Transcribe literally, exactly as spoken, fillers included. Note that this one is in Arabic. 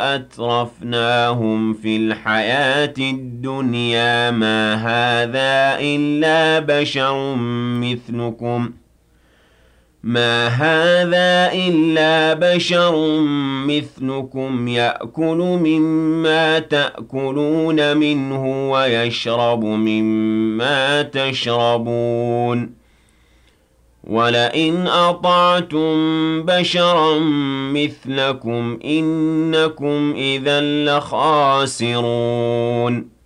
أَتْرَفْنَاهُمْ فِي الْحَيَاةِ الدُّنْيَا مَا هَٰذَا إِلَّا بَشَرٌ مِّثْلُكُمْ ما هذا إلا بشر مثلكم يأكل مما تأكلون منه ويشرب مما تشربون ولئن أطعتم بشرا مثلكم إنكم إذا لخاسرون